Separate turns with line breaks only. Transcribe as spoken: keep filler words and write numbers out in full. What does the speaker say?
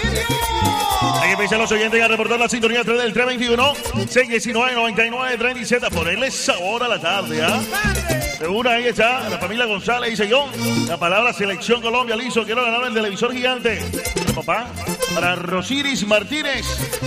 Hay que pensar los oyentes a reportar la sintonía tres del tres veintiuno, seis diecinueve, noventa y nueve, treinta y siete. Ponerle sabor a la tarde, ¿ah? ¿eh? De una, ahí está, la familia González dice yo. La palabra Selección Colombia, listo, quiero ganar el televisor gigante. Papá, para Rosiris Martínez,